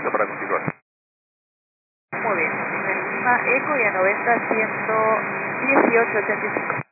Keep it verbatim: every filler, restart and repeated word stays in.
listo para continuar. Muy bien. En Lima Eco y a noventa, ciento dieciocho, ochenta y cinco.